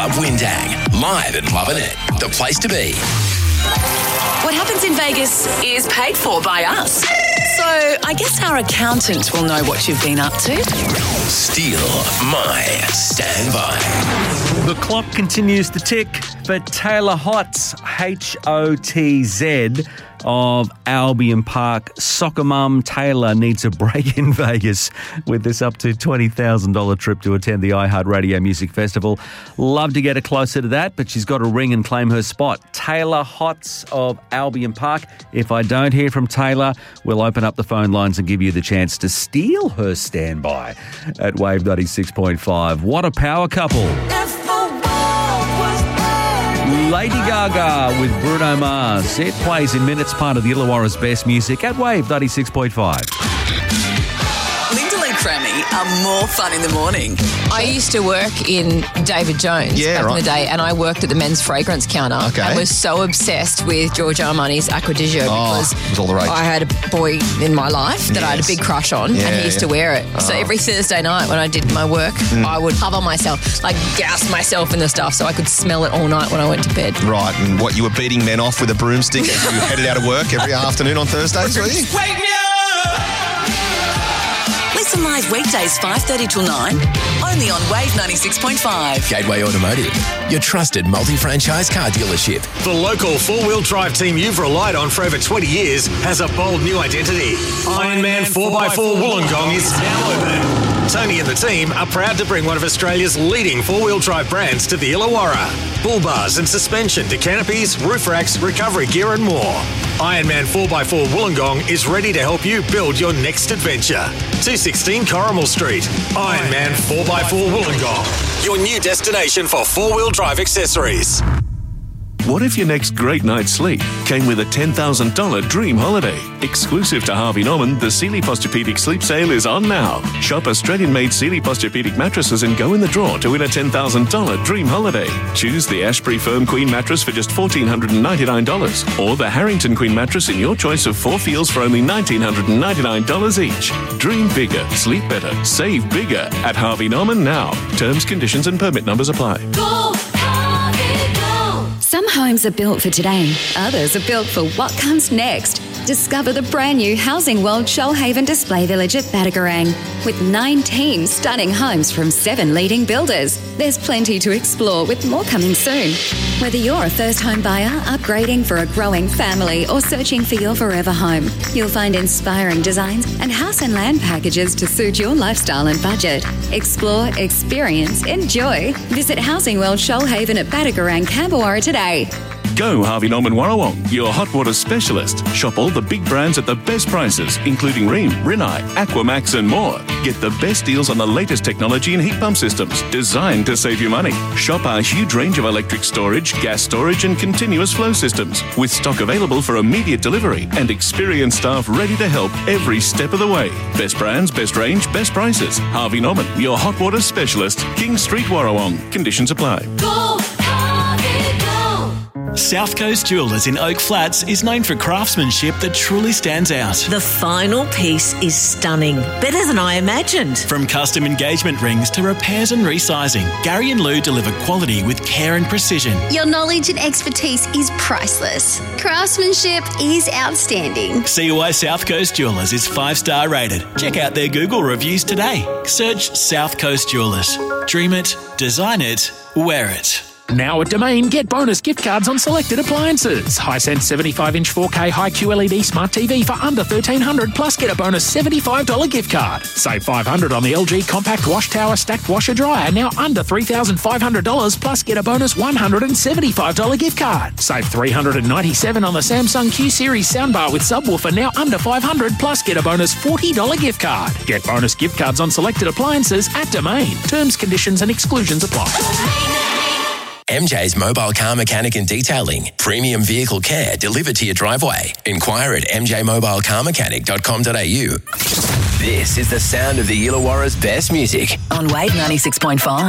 Club Windang, live at Lovin' It, the place to be. What happens in Vegas is paid for by us. So I guess our accountant will know what you've been up to. Steal My Standby. The clock continues to tick for Taylor Hotz, Hotz, of Albion Park. Soccer mum Taylor needs a break in Vegas with this up to $20,000 trip to attend the iHeartRadio Music Festival. Love to get her closer to that, but she's got to ring and claim her spot. Taylor Hotz of Albion Park. If I don't hear from Taylor, we'll open up the phone lines and give you the chance to steal her standby at Wave 96.5. What a power couple. Lady Gaga with Bruno Mars. It plays in minutes, part of the Illawarra's best music at Wave 96.5. Linda and Crammy are more fun in the morning. I used to work in David Jones back in the day, and I worked at the men's fragrance counter and was so obsessed with Giorgio Armani's Acqua di Gio because it was all the rage. I had a boy in my life that I had a big crush on, and he used to wear it. So every Thursday night when I did my work, I would cover myself, like gas myself in the stuff so I could smell it all night when I went to bed. Right, and what, you were beating men off with a broomstick as you headed out of work every afternoon on Thursdays, were you? Wake me up! Listen live weekdays 5:30 till 9, only on Wave 96.5. Gateway Automotive, your trusted multi-franchise car dealership. The local four-wheel drive team you've relied on for over 20 years has a bold new identity. Ironman 4x4 Wollongong is now open. Tony and the team are proud to bring one of Australia's leading four-wheel drive brands to the Illawarra. Bull bars and suspension to canopies, roof racks, recovery gear and more. Ironman 4x4 Wollongong is ready to help you build your next adventure. 216 Corrimal Street. Ironman 4x4 Wollongong, your new destination for four-wheel drive accessories. What if your next great night's sleep came with a $10,000 dream holiday? Exclusive to Harvey Norman, the Sealy Posturepedic Sleep Sale is on now. Shop Australian-made Sealy Posturepedic mattresses and go in the draw to win a $10,000 dream holiday. Choose the Ashbury Firm Queen mattress for just $1,499 or the Harrington Queen mattress in your choice of 4 feels for only $1,999 each. Dream bigger, sleep better, save bigger at Harvey Norman now. Terms, conditions and permit numbers apply. Go, Harvey, go! Some homes are built for today, others are built for what comes next. Discover the brand new Housing World Shoalhaven Display Village at Badagarang with 19 stunning homes from 7 leading builders. There's plenty to explore with more coming soon. Whether you're a first home buyer, upgrading for a growing family or searching for your forever home, you'll find inspiring designs and house and land packages to suit your lifestyle and budget. Explore, experience, enjoy. Visit Housing World Shoalhaven at Badagarang, Camberwara today. Go Harvey Norman Warrawong, your hot water specialist. Shop all the big brands at the best prices, including Rheem, Rinnai, Aquamax and more. Get the best deals on the latest technology and heat pump systems designed to save you money. Shop our huge range of electric storage, gas storage and continuous flow systems with stock available for immediate delivery and experienced staff ready to help every step of the way. Best brands, best range, best prices. Harvey Norman, your hot water specialist. King Street, Warrawong. Conditions apply. Go, Harvey, go! South Coast Jewellers in Oak Flats is known for craftsmanship that truly stands out. The final piece is stunning, better than I imagined. From custom engagement rings to repairs and resizing, Gary and Lou deliver quality with care and precision. Your knowledge and expertise is priceless. Craftsmanship is outstanding. See why South Coast Jewellers is 5-star rated. Check out their Google reviews today. Search South Coast Jewellers. Dream it, design it, wear it. Now at Domain, get bonus gift cards on selected appliances. Hisense 75-inch 4K high QLED smart TV for under $1,300, plus get a bonus $75 gift card. Save $500 on the LG compact wash tower stacked washer dryer, now under $3,500, plus get a bonus $175 gift card. Save $397 on the Samsung Q Series soundbar with subwoofer, now under $500, plus get a bonus $40 gift card. Get bonus gift cards on selected appliances at Domain. Terms, conditions and exclusions apply. MJ's Mobile Car Mechanic and Detailing. Premium vehicle care delivered to your driveway. Inquire at mjmobilecarmechanic.com.au. This is the sound of the Illawarra's best music. On Wave 96.5.